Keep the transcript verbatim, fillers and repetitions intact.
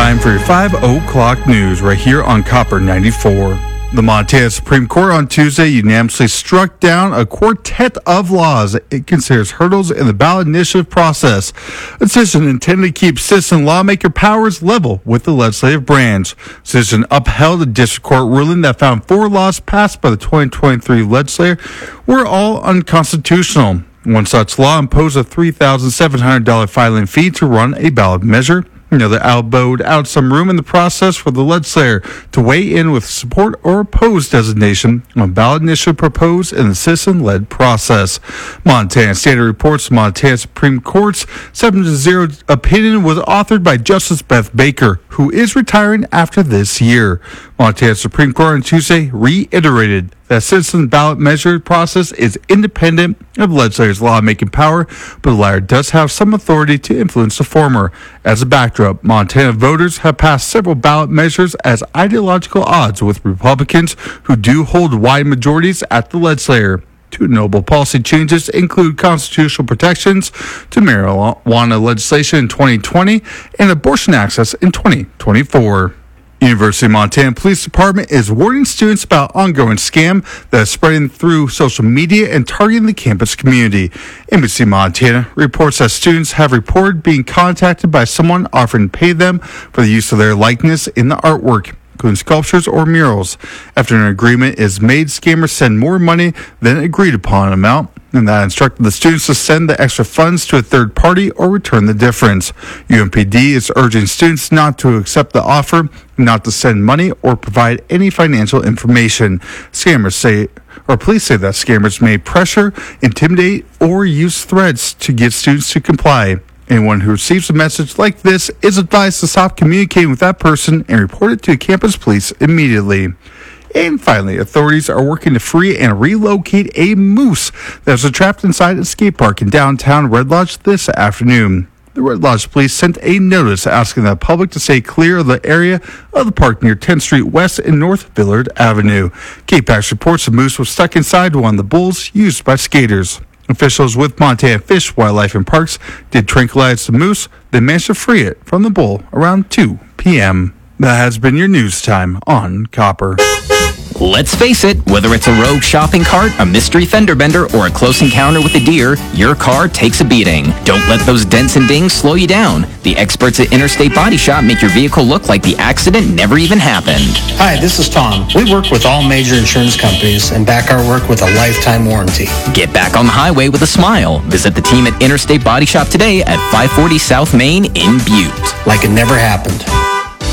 time for your five o'clock news right here on Copper ninety-four. The Montana Supreme Court on Tuesday unanimously struck down a quartet of laws it considers hurdles in the ballot initiative process. A decision intended to keep citizen lawmaker powers level with the legislative branch. The decision upheld a district court ruling that found four laws passed by the twenty twenty-three legislature were all unconstitutional. One such law imposed a three thousand seven hundred dollars filing fee to run a ballot measure. Another elbowed out some room in the process for the legislature to weigh in with support or oppose designation on ballot initiative proposed in the citizen-led process. Montana Standard reports the Montana Supreme Court's seven to zero opinion was authored by Justice Beth Baker, who is retiring after this year. Montana Supreme Court on Tuesday reiterated that citizen ballot measure process is independent of legislators' lawmaking power, but the latter does have some authority to influence the former. As a backdrop, Montana voters have passed several ballot measures as ideological odds with Republicans who do hold wide majorities at the legislature. Two notable policy changes include constitutional protections to marijuana legislation in twenty twenty and abortion access in twenty twenty-four. University of Montana Police Department is warning students about ongoing scam that is spreading through social media and targeting the campus community. N B C Montana reports that students have reported being contacted by someone offering to pay them for the use of their likeness in the artwork, including sculptures or murals. After an agreement is made, scammers send more money than agreed upon amount, and that instructed the students to send the extra funds to a third party or return the difference. U M P D is urging students not to accept the offer, not to send money, or provide any financial information. Scammers say, or police say that scammers may pressure, intimidate, or use threats to get students to comply. Anyone who receives a message like this is advised to stop communicating with that person and report it to campus police immediately. And finally, authorities are working to free and relocate a moose that was trapped inside a skate park in downtown Red Lodge this afternoon. The Red Lodge police sent a notice asking the public to stay clear of the area of the park near tenth Street West and North Villard Avenue. K PAX reports the moose was stuck inside one of the bowls used by skaters. Officials with Montana Fish, Wildlife, and Parks did tranquilize the moose, then managed to free it from the bowl around two p.m. That has been your news time on Copper. Let's face it, whether it's a rogue shopping cart, a mystery fender bender, or a close encounter with a deer, your car takes a beating. Don't let those dents and dings slow you down. The experts at Interstate Body Shop make your vehicle look like the accident never even happened. Hi, this is Tom. We work with all major insurance companies and back our work with a lifetime warranty. Get back on the highway with a smile. Visit the team at Interstate Body Shop today at five forty South Main in Butte. Like it never happened.